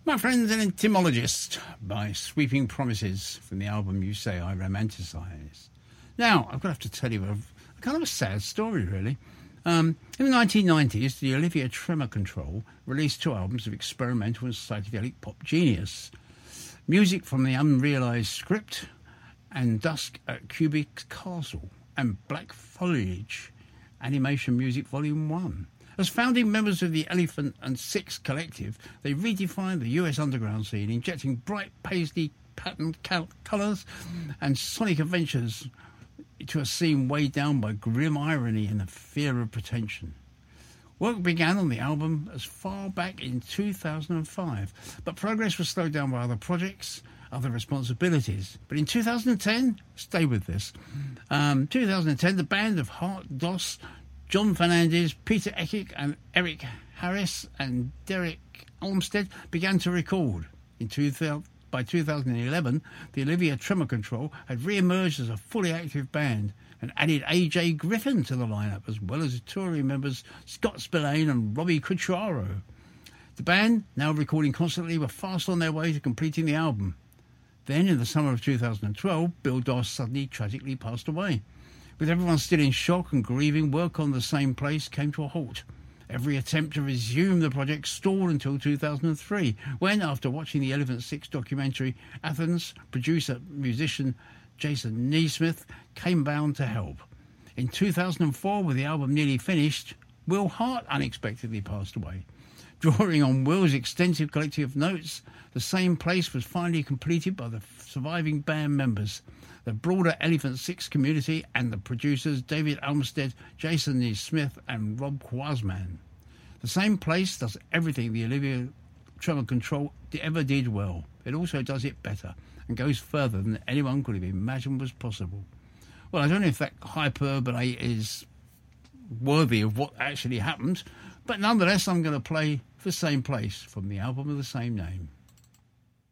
My Friend's an Entomologist by Sweeping Promises from the album You Say I Romanticize. Now, I've got to have to tell you a kind of a sad story, really. In the 1990s, the Olivia Tremor Control released 2 albums of experimental and psychedelic pop genius. Music from the Unrealized Script and Dusk at Cubic Castle and Black Foliage, Animation Music Volume 1. As founding members of the Elephant and Six Collective, they redefined the US underground scene, injecting bright paisley patterned colours and sonic adventures to a scene weighed down by grim irony and the fear of pretension. Work began on the album as far back in 2005, but progress was slowed down by other projects, other responsibilities. But in 2010, stay with this, 2010, the band of Hart Doss, John Fernandez, Peter Ekic and Eric Harris and Derek Olmsted began to record. By 2011, the Olivia Tremor Control had re-emerged as a fully active band and added AJ Griffin to the lineup, as well as touring members Scott Spillane and Robbie Cucciaro. The band, now recording constantly, were fast on their way to completing the album. Then, in the summer of 2012, Bill Doss suddenly tragically passed away. With everyone still in shock and grieving, work on The Same Place came to a halt. Every attempt to resume the project stalled until 2003, when, after watching the Elephant Six documentary, Athens producer-musician Jason Neesmith came bound to help. In 2004, with the album nearly finished, Will Hart unexpectedly passed away. Drawing on Will's extensive collective notes, The Same Place was finally completed by the surviving band members, the broader Elephant Six community, and the producers David Olmsted, Jason Neesmith and Rob Quasman. The Same Place does everything the Olivia Tremor Control ever did well. It also does it better and goes further than anyone could have imagined was possible. Well, I don't know if that hyperbole is worthy of what actually happened, but nonetheless I'm going to play The Same Place from the album of the same name.